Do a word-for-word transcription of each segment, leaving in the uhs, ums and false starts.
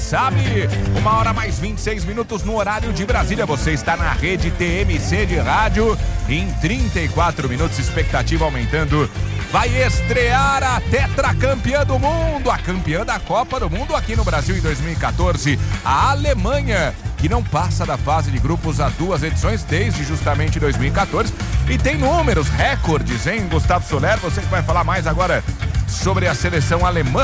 sabe? Uma hora mais vinte e seis minutos no horário de Brasília. Você está na rede T M C de rádio. Em trinta e quatro minutos, expectativa aumentando. Vai estrear a tetracampeã do mundo, a campeã da Copa do Mundo aqui no Brasil em dois mil e quatorze, a Alemanha, que não passa da fase de grupos há duas edições, desde justamente dois mil e quatorze, e tem números, recordes, hein, Gustavo Soler? Você que vai falar mais agora sobre a seleção alemã.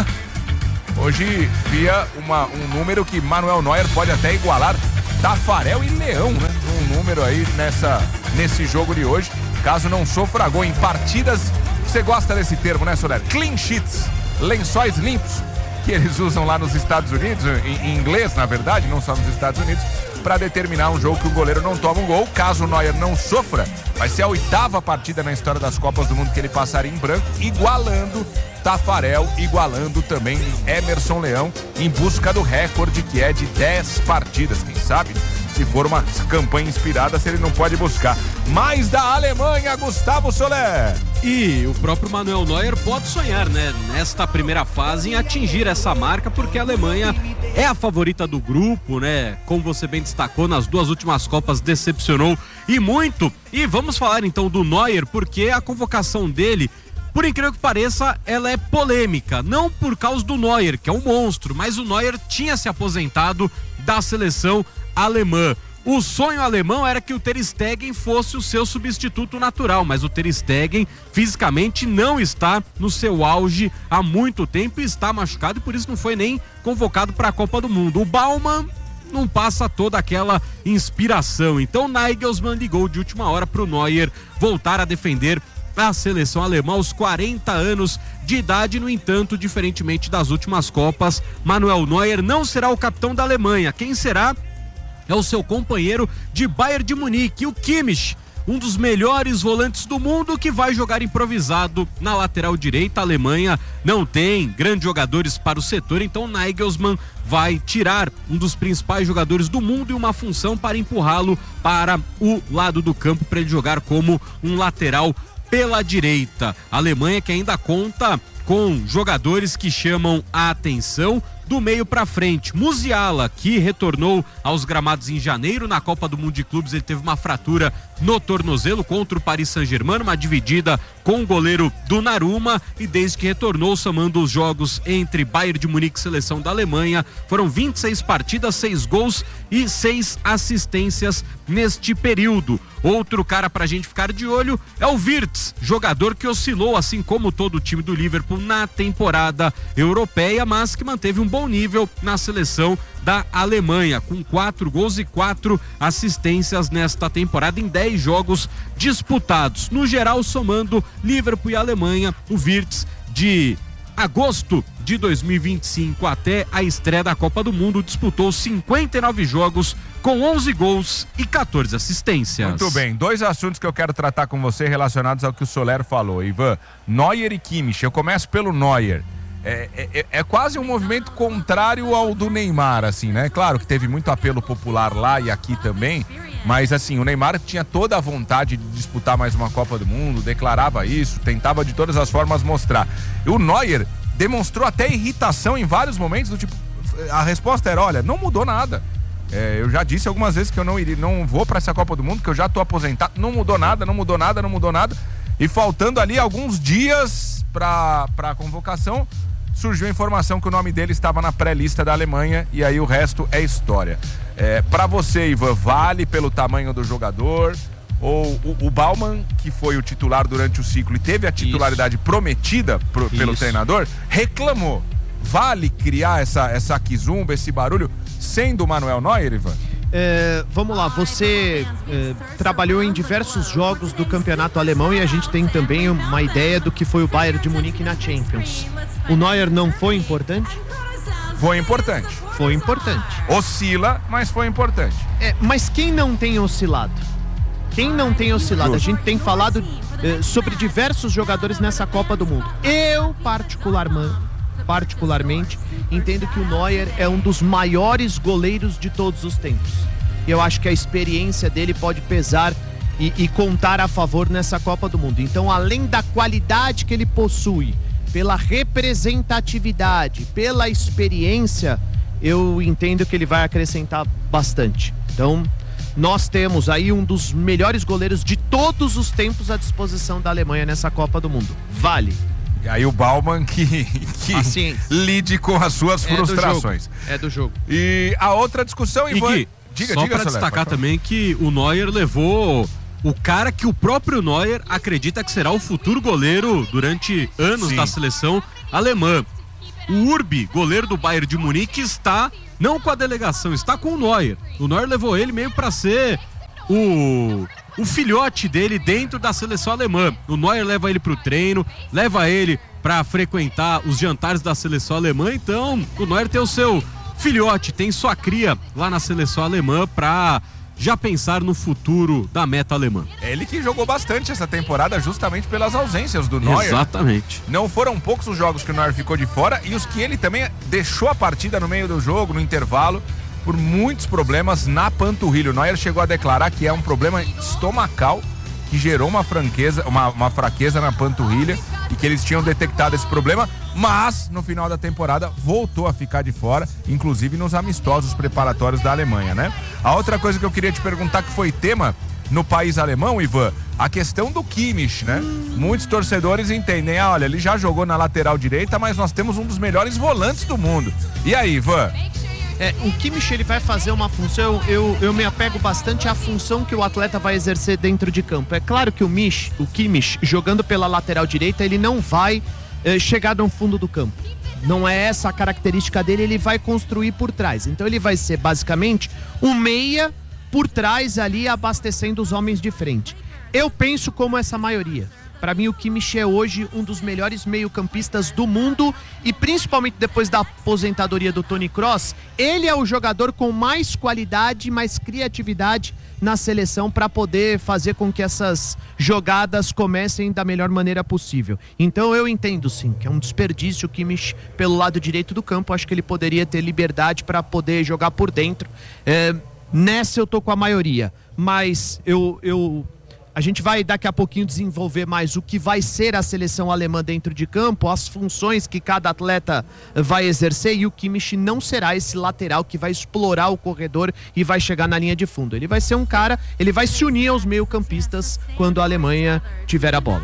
Hoje via uma, um número que Manuel Neuer pode até igualar Tafarel e Leão, né? Um número aí nessa, nesse jogo de hoje, caso não sofra gol em partidas. Você gosta desse termo, né, Soler? Clean sheets, lençóis limpos, que eles usam lá nos Estados Unidos, em, em inglês, na verdade, não só nos Estados Unidos, para determinar um jogo que o goleiro não toma um gol. Caso o Neuer não sofra, vai ser a oitava partida na história das Copas do Mundo que ele passaria em branco, igualando Tafarel, igualando também Emerson Leão, em busca do recorde que é de dez partidas. Quem sabe, se for uma campanha inspirada, se ele não pode buscar. Mais da Alemanha, Gustavo Soler. E o próprio Manuel Neuer pode sonhar, né, nesta primeira fase, em atingir essa marca, porque a Alemanha é a favorita do grupo, né? Como você bem destacou, nas duas últimas Copas decepcionou e muito. E vamos falar então do Neuer, porque a convocação dele, por incrível que pareça, ela é polêmica. Não por causa do Neuer, que é um monstro, mas o Neuer tinha se aposentado da seleção alemã. O sonho alemão era que o Ter Stegen fosse o seu substituto natural, mas o Ter Stegen fisicamente não está no seu auge há muito tempo e está machucado, e por isso não foi nem convocado para a Copa do Mundo. O Baumann não passa toda aquela inspiração, então Nagelsmann ligou de última hora para o Neuer voltar a defender a seleção alemã aos quarenta anos de idade. No entanto, diferentemente das últimas Copas, Manuel Neuer não será o capitão da Alemanha. Quem será? É o seu companheiro de Bayern de Munique, o Kimmich, um dos melhores volantes do mundo, que vai jogar improvisado na lateral direita. A Alemanha não tem grandes jogadores para o setor, então Nagelsmann vai tirar um dos principais jogadores do mundo e uma função para empurrá-lo para o lado do campo, para ele jogar como um lateral pela direita. A Alemanha que ainda conta com jogadores que chamam a atenção do meio para frente. Musiala, que retornou aos gramados em janeiro na Copa do Mundo de Clubes, ele teve uma fratura no tornozelo contra o Paris Saint-Germain, uma dividida com o goleiro Donnarumma, e desde que retornou, somando os jogos entre Bayern de Munique e seleção da Alemanha, foram vinte e seis partidas, seis gols e seis assistências neste período. Outro cara pra gente ficar de olho é o Wirtz, jogador que oscilou, assim como todo o time do Liverpool, na temporada europeia, mas que manteve um bom nível na seleção da Alemanha, com quatro gols e quatro assistências nesta temporada em dez jogos disputados. No geral, somando Liverpool e Alemanha, o Wirtz, de agosto de dois mil e vinte e cinco até a estreia da Copa do Mundo, disputou cinquenta e nove jogos com onze gols e quatorze assistências. Muito bem, dois assuntos que eu quero tratar com você relacionados ao que o Soler falou, Ivan. Neuer e Kimmich. Eu começo pelo Neuer. É, é, é quase um movimento contrário ao do Neymar, assim, né? Claro que teve muito apelo popular lá e aqui também, mas assim, o Neymar tinha toda a vontade de disputar mais uma Copa do Mundo, declarava isso, tentava de todas as formas mostrar. E o Neuer demonstrou até irritação em vários momentos, do tipo, a resposta era, olha, não mudou nada. É, eu já disse algumas vezes que eu não iria, não vou para essa Copa do Mundo, que eu já tô aposentado, não mudou nada, não mudou nada, não mudou nada. E faltando ali alguns dias para a convocação, surgiu a informação que o nome dele estava na pré-lista da Alemanha, e aí o resto é história. É, para você, Ivan, vale pelo tamanho do jogador? Ou o, o Baumann, que foi o titular durante o ciclo e teve a titularidade Isso. prometida pro, pelo Isso. treinador, reclamou. Vale criar essa, essa quizumba, esse barulho, sendo o Manuel Neuer, Ivan? É, vamos lá, você é, trabalhou em diversos jogos do campeonato alemão e a gente tem também uma ideia do que foi o Bayern de Munique na Champions. O Neuer não foi importante? Foi importante. Foi importante. Oscila, mas foi importante. É, mas quem não tem oscilado? Quem não tem oscilado? A gente tem falado é, sobre diversos jogadores nessa Copa do Mundo. Eu, particularmente, particularmente, entendo que o Neuer é um dos maiores goleiros de todos os tempos. Eu acho que a experiência dele pode pesar e, e contar a favor nessa Copa do Mundo. Então, além da qualidade que ele possui, pela representatividade, pela experiência, eu entendo que ele vai acrescentar bastante. Então, nós temos aí um dos melhores goleiros de todos os tempos à disposição da Alemanha nessa Copa do Mundo. Vale. E aí o Baumann que, que assim, lide com as suas é frustrações. Do é do jogo. E a outra discussão, Ivan... Gui, diga, só diga, pra destacar também que o Neuer levou o cara que o próprio Neuer acredita que será o futuro goleiro durante anos Sim. da seleção alemã. O Urbi, goleiro do Bayern de Munique, está não com a delegação, está com o Neuer. O Neuer levou ele meio para ser o, o filhote dele dentro da seleção alemã. O Neuer leva ele pro treino, leva ele para frequentar os jantares da seleção alemã. Então, o Neuer tem o seu filhote, tem sua cria lá na seleção alemã para já pensar no futuro da meta alemã. É ele que jogou bastante essa temporada justamente pelas ausências do Neuer. Exatamente. Não foram poucos os jogos que o Neuer ficou de fora e os que ele também deixou a partida no meio do jogo, no intervalo, por muitos problemas na panturrilha. O Neuer chegou a declarar que é um problema estomacal que gerou uma, franqueza, uma, uma fraqueza na panturrilha e que eles tinham detectado esse problema, mas no final da temporada voltou a ficar de fora, inclusive nos amistosos preparatórios da Alemanha, né? A outra coisa que eu queria te perguntar, que foi tema no país alemão, Ivan, a questão do Kimmich, né? Muitos torcedores entendem, ah, olha, ele já jogou na lateral direita, mas nós temos um dos melhores volantes do mundo. E aí, Ivan? É, o Kimmich, ele vai fazer uma função, eu, eu me apego bastante à função que o atleta vai exercer dentro de campo. É claro que o, Mich, o Kimmich, jogando pela lateral direita, ele não vai eh, chegar no fundo do campo. Não é essa a característica dele, ele vai construir por trás. Então ele vai ser basicamente um meia por trás ali, abastecendo os homens de frente. Eu penso como essa maioria. Para mim, o Kimmich é hoje um dos melhores meio-campistas do mundo e principalmente depois da aposentadoria do Toni Kroos, ele é o jogador com mais qualidade, mais criatividade na seleção para poder fazer com que essas jogadas comecem da melhor maneira possível. Então eu entendo sim, que é um desperdício o Kimmich pelo lado direito do campo. Acho que ele poderia ter liberdade para poder jogar por dentro. É, nessa eu tô com a maioria, mas eu... eu A gente vai daqui a pouquinho desenvolver mais o que vai ser a seleção alemã dentro de campo, as funções que cada atleta vai exercer, e o Kimmich não será esse lateral que vai explorar o corredor e vai chegar na linha de fundo. Ele vai ser um cara, ele vai se unir aos meio-campistas quando a Alemanha tiver a bola.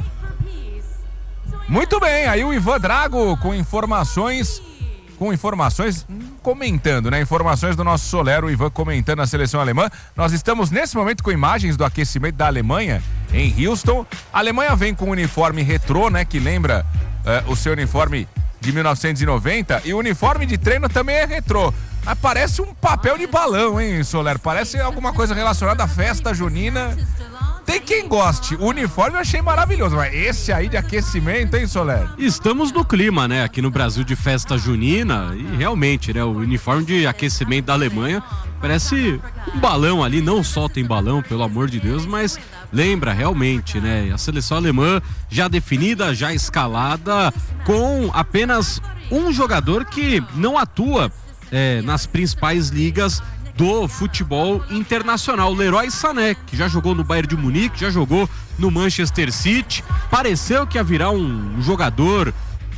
Muito bem, aí o Ivan Drago com informações... com informações, comentando, né? Informações do nosso Soler, o Ivan comentando a seleção alemã. Nós estamos nesse momento com imagens do aquecimento da Alemanha em Houston. A Alemanha vem com um uniforme retrô, né? Que lembra uh, o seu uniforme de mil novecentos e noventa, e o uniforme de treino também é retrô. Mas parece um papel de balão, hein, Soler? Parece alguma coisa relacionada à festa junina. Tem quem goste. O uniforme eu achei maravilhoso, mas esse aí de aquecimento, hein, Soler? Estamos no clima, né, aqui no Brasil, de festa junina, e realmente, né, o uniforme de aquecimento da Alemanha parece um balão ali, não só tem balão, pelo amor de Deus, mas lembra realmente, né, a seleção alemã já definida, já escalada, com apenas um jogador que não atua é, nas principais ligas do futebol internacional, Leroy Sané, que já jogou no Bayern de Munique, já jogou no Manchester City, pareceu que ia virar um jogador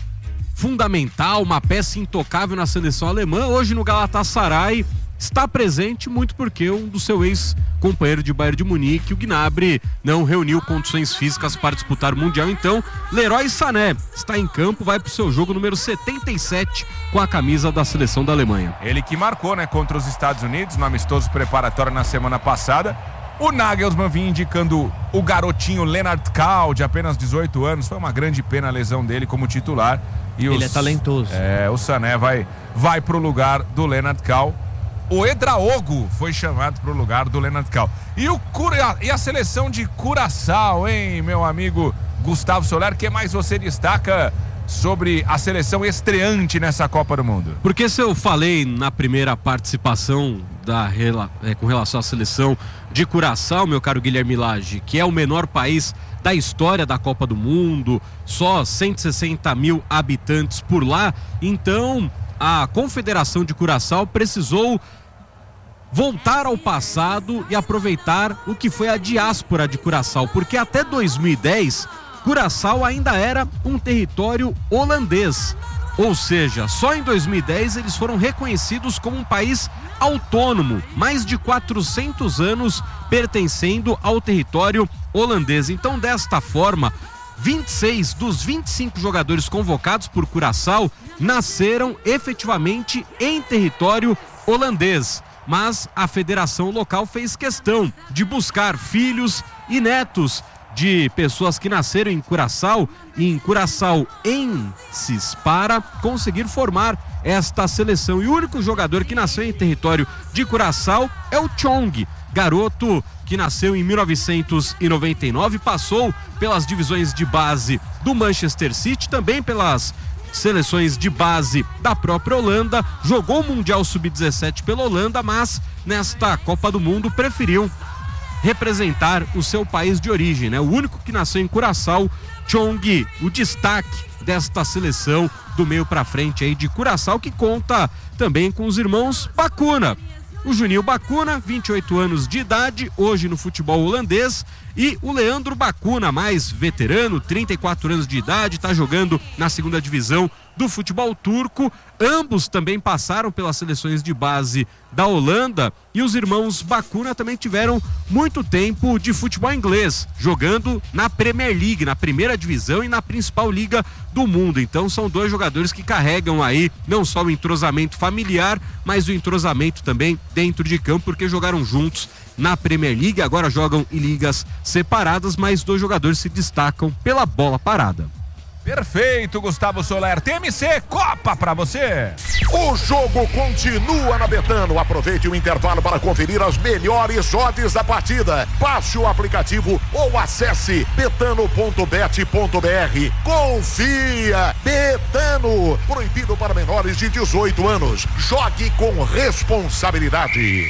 fundamental, uma peça intocável na seleção alemã. Hoje no Galatasaray está presente muito porque um do seu ex-companheiro de Bayern de Munique, o Gnabry, não reuniu condições físicas para disputar o Mundial. Então, Leroy Sané está em campo, vai para o seu jogo número setenta e sete com a camisa da seleção da Alemanha. Ele que marcou, né, contra os Estados Unidos no amistoso preparatório na semana passada. O Nagelsmann vinha indicando o garotinho Lennart Kahl, de apenas dezoito anos. Foi uma grande pena a lesão dele como titular. E Ele os, é talentoso. É, o Sané vai, vai pro lugar do Lennart Kahl. O Edraogo foi chamado para o lugar do Lennart Kahl. E, o Cura... e a seleção de Curaçao, hein, meu amigo Gustavo Soler? O que mais você destaca sobre a seleção estreante nessa Copa do Mundo? Porque se eu falei na primeira participação da, é, com relação à seleção de Curaçao, meu caro Guilherme Lage, que é o menor país da história da Copa do Mundo, só cento e sessenta mil habitantes por lá, então a Confederação de Curaçao precisou voltar ao passado e aproveitar o que foi a diáspora de Curaçao, porque até dois mil e dez Curaçao ainda era um território holandês. Ou seja, só em dois mil e dez eles foram reconhecidos como um país autônomo, mais de quatrocentos anos pertencendo ao território holandês. Então, desta forma, vinte e seis dos vinte e cinco jogadores convocados por Curaçao nasceram efetivamente em território holandês. Mas a federação local fez questão de buscar filhos e netos de pessoas que nasceram em Curaçao e em Curaçaoenses para conseguir formar esta seleção. E o único jogador que nasceu em território de Curaçao é o Chong, garoto que nasceu em mil novecentos e noventa e nove, passou pelas divisões de base do Manchester City, também pelas seleções de base da própria Holanda, jogou o Mundial sub dezessete pela Holanda, mas nesta Copa do Mundo preferiu representar o seu país de origem, né? O único que nasceu em Curaçao, Chong, o destaque desta seleção do meio pra frente aí de Curaçao, que conta também com os irmãos Bacuna. O Juninho Bacuna, vinte e oito anos de idade, hoje no futebol holandês, e o Leandro Bacuna, mais veterano, trinta e quatro anos de idade, está jogando na segunda divisão do futebol turco. Ambos também passaram pelas seleções de base da Holanda, e os irmãos Bacuna também tiveram muito tempo de futebol inglês, jogando na Premier League, na primeira divisão e na principal liga do mundo. Então são dois jogadores que carregam aí não só o entrosamento familiar, mas o entrosamento também dentro de campo, porque jogaram juntos na Premier League, agora jogam em ligas separadas, mas dois jogadores se destacam pela bola parada. Perfeito, Gustavo Soler. T M C Copa pra você. O jogo continua na Betano. Aproveite o intervalo para conferir as melhores odds da partida. Baixe o aplicativo ou acesse betano ponto bet ponto br. Confia! Betano. Proibido para menores de dezoito anos. Jogue com responsabilidade.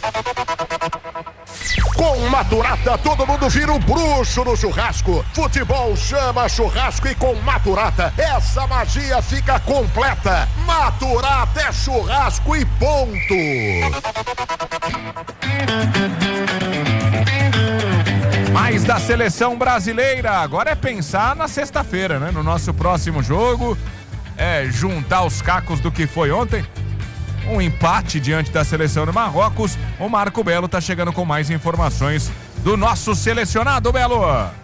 Com Maturata, todo mundo vira um bruxo no churrasco. Futebol chama churrasco e com Maturata, essa magia fica completa. Maturata é churrasco e ponto. Mais da seleção brasileira, agora é pensar na sexta-feira, né? No nosso próximo jogo, é juntar os cacos do que foi ontem. Um empate diante da seleção do Marrocos. O Marco Belo tá chegando com mais informações do nosso selecionado, Belo.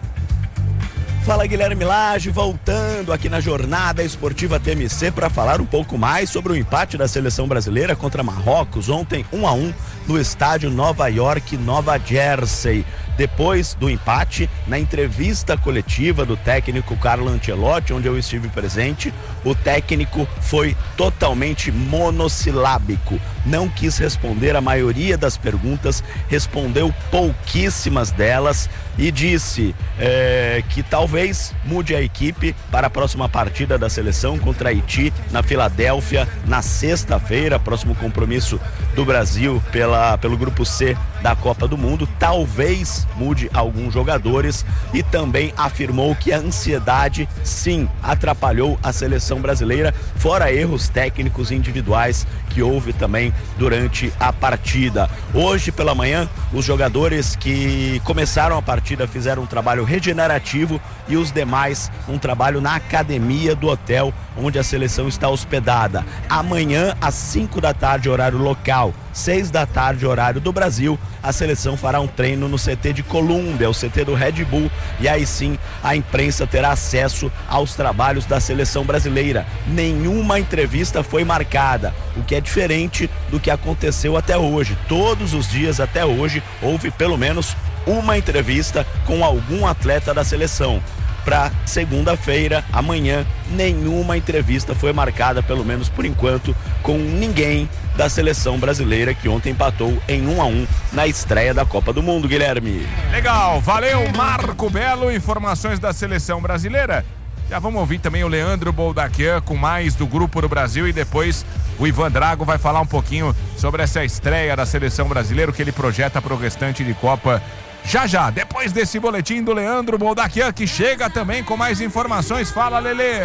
Fala, Guilherme Lage, voltando aqui na Jornada Esportiva T M C para falar um pouco mais sobre o empate da seleção brasileira contra Marrocos ontem, um a um, no estádio Nova York, Nova Jersey. Depois do empate, na entrevista coletiva do técnico Carlo Ancelotti, onde eu estive presente, o técnico foi totalmente monossilábico. Não quis responder a maioria das perguntas, respondeu pouquíssimas delas e disse é, que talvez mude a equipe para a próxima partida da seleção contra Haiti na Filadélfia, na sexta-feira, próximo compromisso do Brasil pela, pelo grupo C da Copa do Mundo. Talvez mude alguns jogadores e também afirmou que a ansiedade sim atrapalhou a seleção brasileira, fora erros técnicos individuais que houve também durante a partida. Hoje pela manhã, os jogadores que começaram a partida fizeram um trabalho regenerativo e os demais um trabalho na academia do hotel onde a seleção está hospedada. Amanhã às cinco da tarde, horário local, seis da tarde, horário do Brasil, a seleção fará um treino no C T de Colômbia, o C T do Red Bull, e aí sim a imprensa terá acesso aos trabalhos da seleção brasileira. Nenhuma entrevista foi marcada, o que é diferente do que aconteceu até hoje. Todos os dias até hoje houve pelo menos uma entrevista com algum atleta da seleção. Para segunda-feira, amanhã, nenhuma entrevista foi marcada, pelo menos por enquanto, com ninguém da seleção brasileira, que ontem empatou em um a um na estreia da Copa do Mundo, Guilherme. Legal, valeu, Marco Belo, informações da seleção brasileira. Já vamos ouvir também o Leandro Boldaquian com mais do Grupo do Brasil, e depois o Ivan Drago vai falar um pouquinho sobre essa estreia da seleção brasileira, o que ele projeta para o restante de Copa. Já já, depois desse boletim do Leandro Boldaquian, que chega também com mais informações. Fala, Lelê!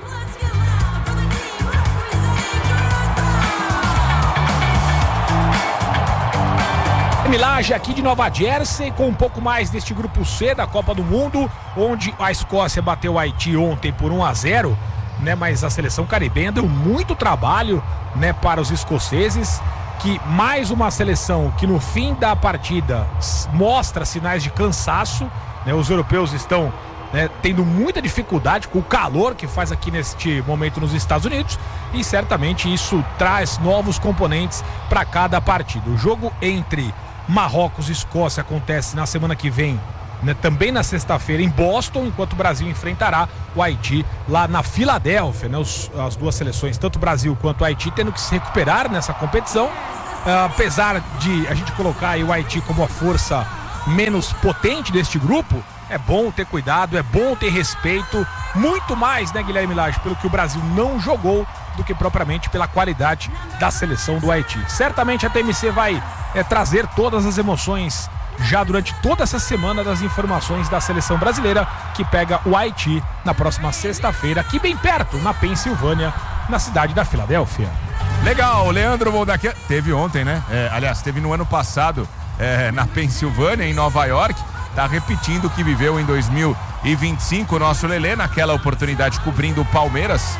Milagre aqui de Nova Jersey, com um pouco mais deste grupo C da Copa do Mundo, onde a Escócia bateu o Haiti ontem por um a zero, né? Mas a seleção caribenha deu muito trabalho, né, para os escoceses, que mais uma seleção que no fim da partida mostra sinais de cansaço, né? Os europeus estão, né, tendo muita dificuldade com o calor que faz aqui neste momento nos Estados Unidos, e certamente isso traz novos componentes para cada partida. O jogo entre Marrocos e Escócia acontece na semana que vem, né, também na sexta-feira em Boston, enquanto o Brasil enfrentará o Haiti lá na Filadélfia, né? Os, as duas seleções, tanto o Brasil quanto o Haiti, tendo que se recuperar nessa competição, uh, apesar de a gente colocar aí o Haiti como a força menos potente deste grupo. É bom ter cuidado, é bom ter respeito, muito mais, né, Guilherme Lage, pelo que o Brasil não jogou do que propriamente pela qualidade da seleção do Haiti. Certamente a T M C vai é, trazer todas as emoções já durante toda essa semana das informações da seleção brasileira, que pega o Haiti na próxima sexta-feira, aqui bem perto, na Pensilvânia, na cidade da Filadélfia. Legal, o Leandro Boldaquia teve ontem, né? É, aliás, teve no ano passado é, na Pensilvânia, em Nova York. Tá repetindo o que viveu em dois mil e vinte e cinco o nosso Lelê, naquela oportunidade cobrindo o Palmeiras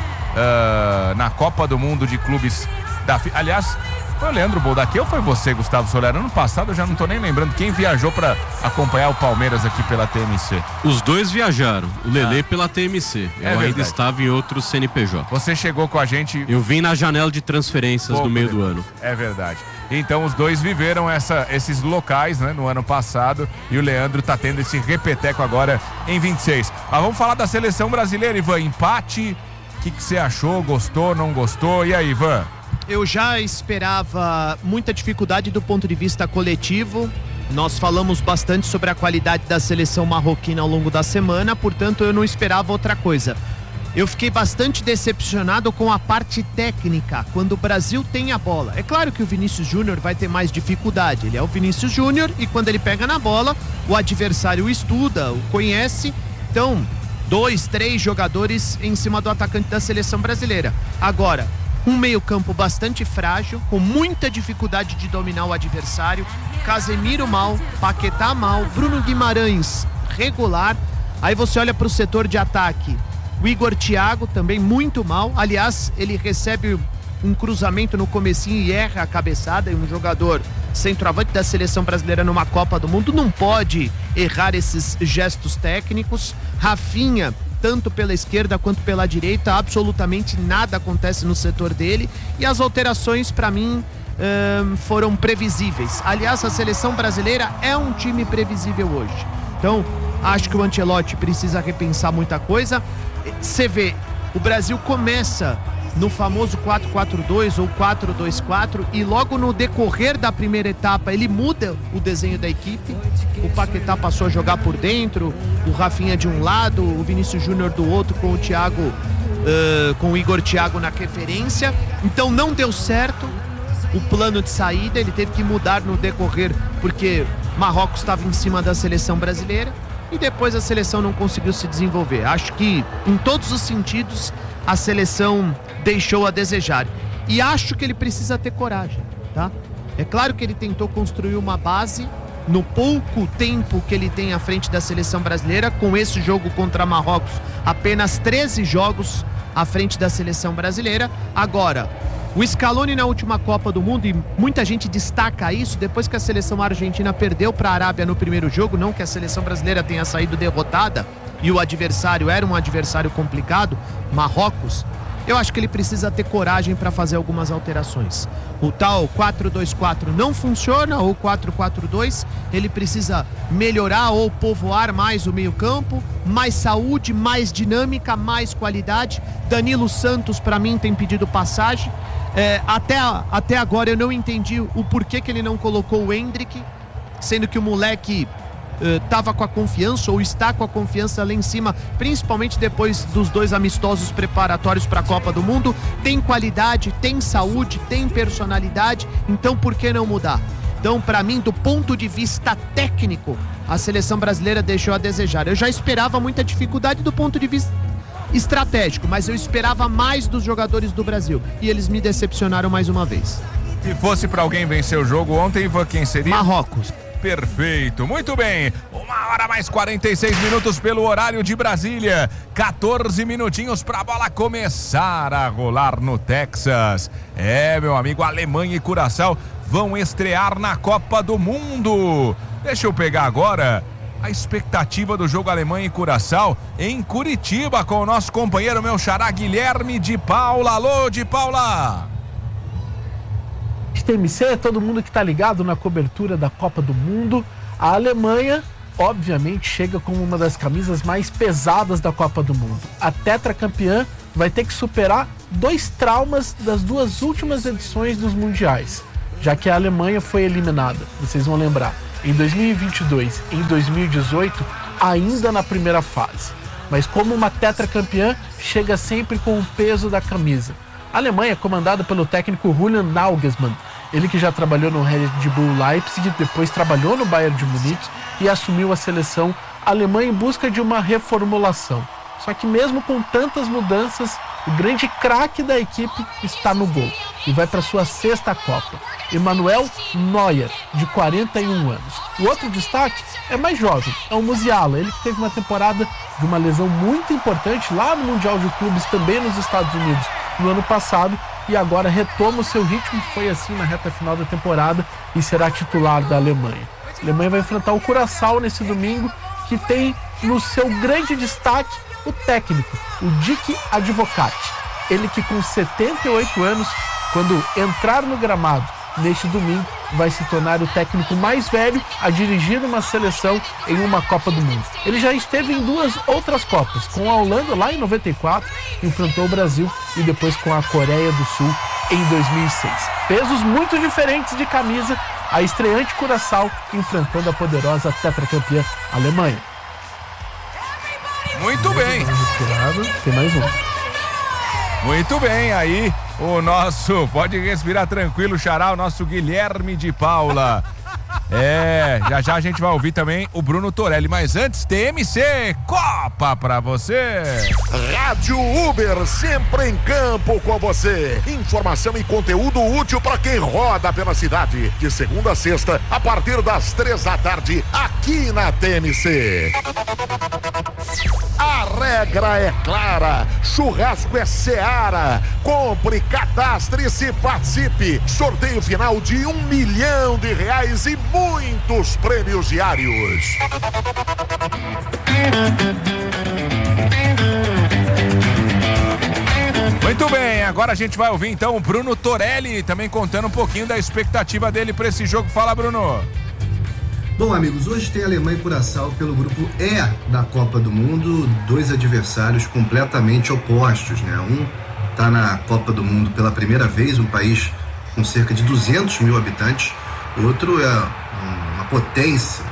uh, na Copa do Mundo de Clubes da FIFA. Aliás, foi o Leandro Boldaquia ou foi você, Gustavo Soler? Ano passado eu já não tô nem lembrando quem viajou para acompanhar o Palmeiras aqui pela T M C. Os dois viajaram, o Lelê ah. pela T M C. Eu é ainda verdade. Estava em outro C N P J. Você chegou com a gente... Eu vim na janela de transferências Pouco no meio de... do ano. É verdade. Então os dois viveram essa, esses locais, né, no ano passado, e o Leandro tá tendo esse repeteco agora em vinte e seis. Mas vamos falar da seleção brasileira, Ivan. Empate, o que que você achou? Gostou, não gostou? E aí, Ivan? Eu já esperava muita dificuldade do ponto de vista coletivo. Nós falamos bastante sobre a qualidade da seleção marroquina ao longo da semana, portanto eu não esperava outra coisa. Eu fiquei bastante decepcionado com a parte técnica, quando o Brasil tem a bola. É claro que o Vinícius Júnior vai ter mais dificuldade, ele é o Vinícius Júnior e quando ele pega na bola, o adversário o estuda, o conhece. Então, dois, três jogadores em cima do atacante da seleção brasileira. Agora, um meio-campo bastante frágil, com muita dificuldade de dominar o adversário. Casemiro mal, Paquetá mal, Bruno Guimarães regular. Aí você olha para o setor de ataque, o Igor Thiago também muito mal. Aliás, ele recebe um cruzamento no comecinho e erra a cabeçada. E um jogador centroavante da seleção brasileira numa Copa do Mundo não pode errar esses gestos técnicos. Rafinha, tanto pela esquerda quanto pela direita, absolutamente nada acontece no setor dele. E as alterações, para mim, hum, foram previsíveis. Aliás, a seleção brasileira é um time previsível hoje. Então, acho que o Ancelotti precisa repensar muita coisa. Você vê, o Brasil começa no famoso quatro quatro dois ou quatro dois quatro e logo no decorrer da primeira etapa ele muda o desenho da equipe. O Paquetá passou a jogar por dentro, o Rafinha de um lado, o Vinícius Júnior do outro, com o Thiago, uh, com o Igor Thiago na referência. Então não deu certo o plano de saída, ele teve que mudar no decorrer porque Marrocos estava em cima da seleção brasileira. E depois a seleção não conseguiu se desenvolver. Acho que, em todos os sentidos, a seleção deixou a desejar. E acho que ele precisa ter coragem, tá? É claro que ele tentou construir uma base no pouco tempo que ele tem à frente da seleção brasileira. Com esse jogo contra Marrocos, apenas treze jogos à frente da seleção brasileira. Agora, o Scaloni na última Copa do Mundo, e muita gente destaca isso, depois que a seleção argentina perdeu para a Arábia no primeiro jogo, não que a seleção brasileira tenha saído derrotada, e o adversário era um adversário complicado, Marrocos, eu acho que ele precisa ter coragem para fazer algumas alterações. O tal quatro dois quatro não funciona, ou quatro quatro dois, ele precisa melhorar ou povoar mais o meio-campo, mais saúde, mais dinâmica, mais qualidade. Danilo Santos, para mim, tem pedido passagem. É, até, até agora eu não entendi o porquê que ele não colocou o Endrick, sendo que o moleque estava uh, com a confiança ou está com a confiança lá em cima, principalmente depois dos dois amistosos preparatórios para a Copa do Mundo. Tem qualidade, tem saúde, tem personalidade, então por que não mudar? Então, para mim, do ponto de vista técnico, a seleção brasileira deixou a desejar. Eu já esperava muita dificuldade do ponto de vista estratégico, mas eu esperava mais dos jogadores do Brasil e eles me decepcionaram mais uma vez. Se fosse para alguém vencer o jogo ontem, Ivan, quem seria? Marrocos. perfeito. Muito bem, uma hora mais quarenta e seis minutos pelo horário de Brasília. quatorze minutinhos pra bola começar a rolar no Texas. É, meu amigo, Alemanha e Curaçao vão estrear na Copa do Mundo. Deixa eu pegar agora a expectativa do jogo Alemanha e Curaçao em Curitiba com o nosso companheiro, meu xará Guilherme de Paula. Alô, de Paula! T M C, todo mundo que está ligado na cobertura da Copa do Mundo. A Alemanha, obviamente, chega como uma das camisas mais pesadas da Copa do Mundo. A tetracampeã vai ter que superar dois traumas das duas últimas edições dos mundiais, já que a Alemanha foi eliminada, vocês vão lembrar, em dois mil e vinte e dois e em dois mil e dezoito, ainda na primeira fase. Mas como uma tetracampeã, chega sempre com o peso da camisa. A Alemanha é comandada pelo técnico Julian Nagelsmann, ele que já trabalhou no Red Bull Leipzig, depois trabalhou no Bayern de Munique e assumiu a seleção alemã em busca de uma reformulação. Só que mesmo com tantas mudanças, o grande craque da equipe está no gol e vai para sua sexta Copa, Emanuel Neuer, de quarenta e um anos. O outro destaque é mais jovem, é o Musiala, ele que teve uma temporada de uma lesão muito importante lá no Mundial de Clubes, também nos Estados Unidos, no ano passado, e agora retoma o seu ritmo, foi assim na reta final da temporada, e será titular da Alemanha. A Alemanha vai enfrentar o Curaçao nesse domingo, que tem no seu grande destaque o técnico, o Dick Advocaat. Ele que com setenta e oito anos, quando entrar no gramado neste domingo, vai se tornar o técnico mais velho a dirigir uma seleção em uma Copa do Mundo. Ele já esteve em duas outras Copas, com a Holanda lá em noventa e quatro, enfrentou o Brasil, e depois com a Coreia do Sul em dois mil e seis. Pesos muito diferentes de camisa, a estreante Curaçao enfrentando a poderosa tetracampeã Alemanha. Muito bem. Tem mais um. Muito bem, aí o nosso, pode respirar tranquilo, xará, o nosso Guilherme de Paula. É, já já a gente vai ouvir também o Bruno Torelli, mas antes, T M C, Copa pra você. Rádio Uber, sempre em campo com você. Informação e conteúdo útil para quem roda pela cidade. De segunda a sexta, a partir das três da tarde, aqui na T M C. A regra é clara, churrasco é Seara. Compre, cadastre-se, participe. Sorteio final de um milhão de reais e muitos prêmios diários. Muito bem, agora a gente vai ouvir então o Bruno Torelli, também contando um pouquinho da expectativa dele para esse jogo. Fala, Bruno. Bom, amigos, hoje tem Alemanha e Curaçao pelo grupo E da Copa do Mundo, dois adversários completamente opostos, né? Um está na Copa do Mundo pela primeira vez, um país com cerca de duzentos mil habitantes, o outro é uma potência,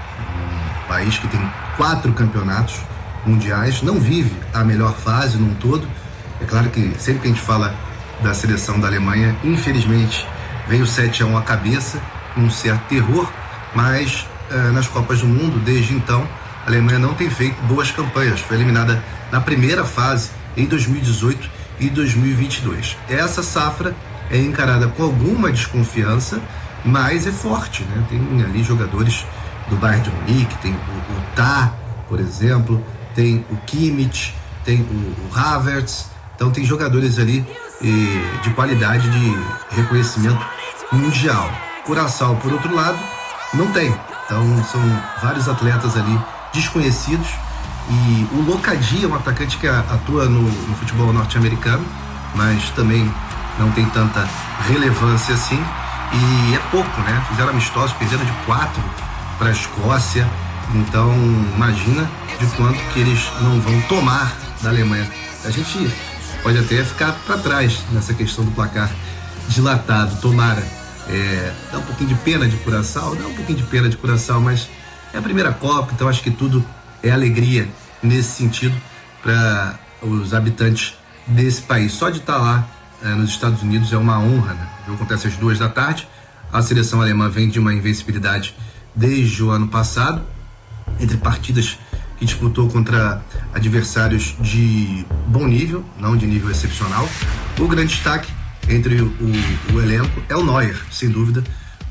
um país que tem quatro campeonatos mundiais, não vive a melhor fase num todo. É claro que sempre que a gente fala da seleção da Alemanha, infelizmente vem o sete a um à cabeça, um certo terror, mas eh, nas Copas do Mundo, desde então, a Alemanha não tem feito boas campanhas. Foi eliminada na primeira fase em dois mil e dezoito e dois mil e vinte e dois. Essa safra é encarada com alguma desconfiança, mas é forte, né? Tem ali jogadores do Bayern de Munique, tem o, o Tah, por exemplo, tem o Kimmich, tem o, o Havertz, então tem jogadores ali eh, de qualidade, de reconhecimento mundial. Curaçao, por outro lado, não tem. Então são vários atletas ali desconhecidos, e o Locadia é um atacante que atua no, no futebol norte-americano, mas também não tem tanta relevância assim, e é pouco, né? Fizeram amistosos, perderam de quatro para a Escócia, então imagina de quanto que eles não vão tomar da Alemanha. A gente pode até ficar para trás nessa questão do placar dilatado, tomara. É, dá um pouquinho de pena de Curaçao, dá um pouquinho de pena de Curaçao, mas é a primeira Copa, então acho que tudo é alegria nesse sentido para os habitantes desse país. Só de estar lá é, nos Estados Unidos é uma honra, né? O jogo acontece às duas da tarde, a seleção alemã vem de uma invencibilidade desde o ano passado, entre partidas que disputou contra adversários de bom nível, não de nível excepcional. O grande destaque entre o, o elenco é o Neuer, sem dúvida,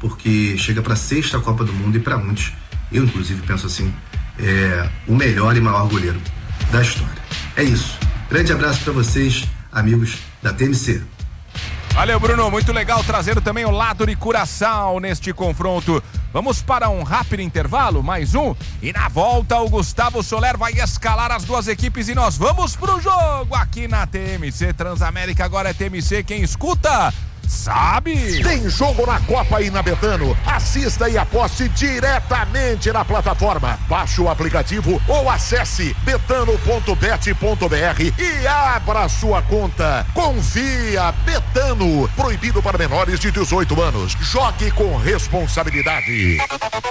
porque chega para a sexta Copa do Mundo e para muitos, eu inclusive penso assim, é o melhor e maior goleiro da história. É isso. Grande abraço para vocês, amigos da T M C. Valeu, Bruno. Muito legal trazer também o lado de Curaçao neste confronto. Vamos para um rápido intervalo, mais um. E na volta o Gustavo Soler vai escalar as duas equipes e nós vamos pro jogo aqui na T M C Transamérica. Agora é T M C, quem escuta sabe. Tem jogo na Copa aí na Betano. Assista e aposte diretamente na plataforma. Baixe o aplicativo ou acesse betano ponto bet ponto br e abra sua conta. Confia, Betano. Proibido para menores de dezoito anos. Jogue com responsabilidade.